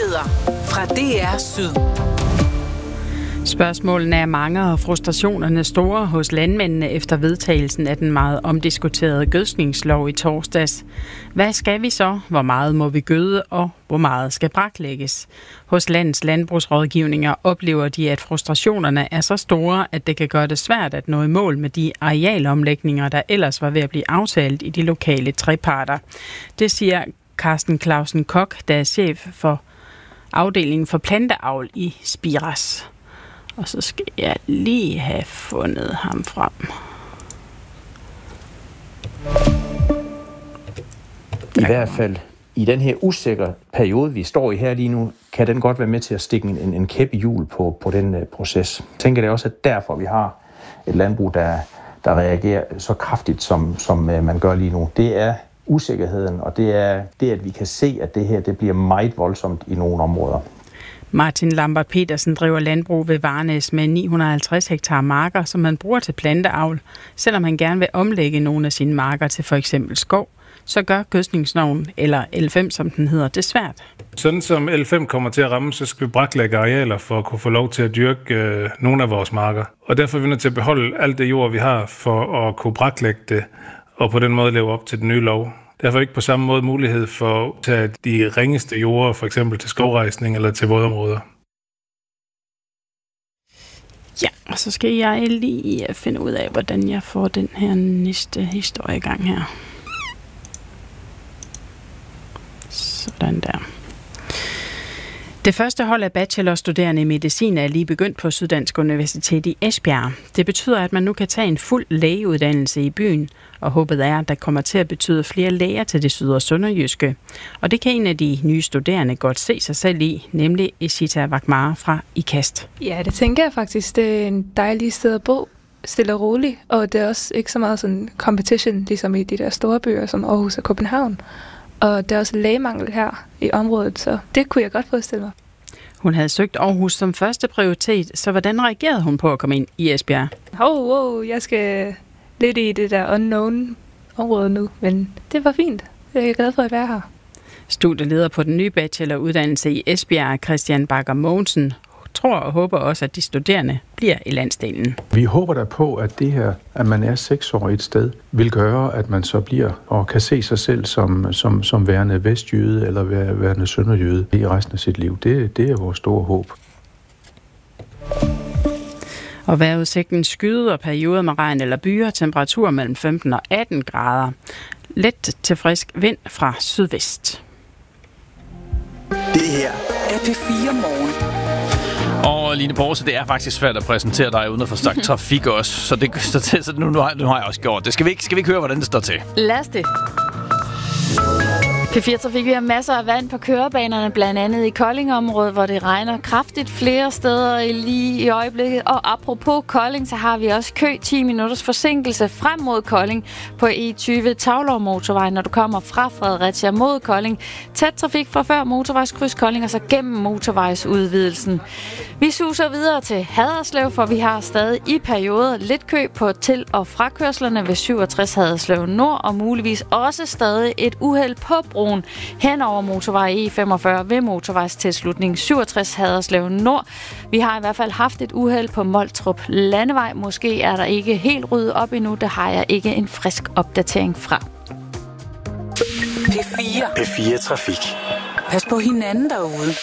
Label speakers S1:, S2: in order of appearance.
S1: Nyheder fra DR Syd.
S2: Spørgsmålene er mange og frustrationerne store hos landmændene efter vedtagelsen af den meget omdiskuterede gødskningslov i torsdags. Hvad skal vi så? Hvor meget må vi gøde, og hvor meget skal braklægges? Hos landets landbrugsrådgivninger oplever de, at frustrationerne er så store, at det kan gøre det svært at nå i mål med de arealomlægninger, der ellers var ved at blive aftalt i de lokale treparter. Det siger Carsten Clausen Koch, der er chef for afdelingen for planteavl i Spiras. Og så skal jeg lige have fundet ham frem.
S3: I hvert fald i den her usikre periode, vi står i her lige nu, kan den godt være med til at stikke en kæp i hjul på den proces. Jeg tænker det også, at derfor vi har et landbrug, der reagerer så kraftigt, som man gør lige nu. Det er usikkerheden, og det er det, at vi kan se, at det her det bliver meget voldsomt i nogle områder.
S2: Martin Lambert Petersen driver landbrug ved Varnæs med 950 hektar marker, som man bruger til planteavl. Selvom han gerne vil omlægge nogle af sine marker til for eksempel skov, så gør gødskningsloven, eller L5 som den hedder, det svært.
S4: Sådan som L5 kommer til at ramme, så skal vi braklægge arealer for at kunne få lov til at dyrke nogle af vores marker. Og derfor er vi nødt til at beholde alt det jord, vi har, for at kunne braklægge det, og på den måde leve op til den nye lov. Derfor er ikke på samme måde mulighed for at tage de ringeste jorder, for eksempel til skovrejsning eller til vådområder.
S2: Ja, og så skal jeg lige finde ud af, hvordan jeg får den her næste historie i gang her. Sådan der. Det første hold af bachelorstuderende i medicin er lige begyndt på Syddansk Universitet i Esbjerg. Det betyder, at man nu kan tage en fuld lægeuddannelse i byen, og håbet er, at der kommer til at betyde flere læger til det syd- og sønderjyske. Og det kan en af de nye studerende godt se sig selv i, nemlig Ishita Vakmar fra IKAST.
S5: Ja, det tænker jeg faktisk. Det er en dejlig sted at bo, stille og roligt, og det er også ikke så meget sådan competition, ligesom i de der store byer som Aarhus og København. Og der er også lægemangel her i området, så det kunne jeg godt forestille mig.
S2: Hun havde søgt Aarhus som første prioritet, så hvordan reagerede hun på at komme ind i Esbjerg?
S5: Jeg skal lidt i det der unknown område nu, men det var fint. Jeg er glad for at være her.
S2: Studieleder på den nye bacheloruddannelse i Esbjerg, Christian Bakker Mogensen, tror og håber også, at de studerende bliver i landsdelen.
S6: Vi håber da på, at det her, at man er 6 år et sted, vil gøre, at man så bliver og kan se sig selv som værende vestjyde eller værende sønderjyde i resten af sit liv. Det er vores store håb.
S2: Og vejrudsigten skyder perioder med regn eller byer, temperatur mellem 15 og 18 grader. Let til frisk vind fra sydvest.
S1: Det her er P4 Morgen.
S7: Og Line Borse, det er faktisk svært at præsentere dig uden at få sagt trafik også. Så nu har jeg også gjort det. Skal vi ikke høre, hvordan det står til?
S8: Lad os det. P4 Trafik, vi har masser af vand på kørebanerne, blandt andet i Kolding-området, hvor det regner kraftigt flere steder lige i øjeblikket. Og apropos Kolding, så har vi også kø 10 minutters forsinkelse frem mod Kolding på E20 Tavlov Motorvej, når du kommer fra Fredericia mod Kolding. Tæt trafik fra før motorvejskryds Kolding og så gennem motorvejsudvidelsen. Vi suser videre til Haderslev, for vi har stadig i perioder lidt kø på til- og frakørslerne ved 67 Haderslev Nord, og muligvis også stadig et uheld på broen hen over motorvej E45 ved motorvejstilslutning 67 Haderslev Nord. Vi har i hvert fald haft et uheld på Moltrup Landevej. Måske er der ikke helt ryddet op endnu. Det har jeg ikke en frisk opdatering fra.
S1: P4 Trafik. Pas på hinanden derude.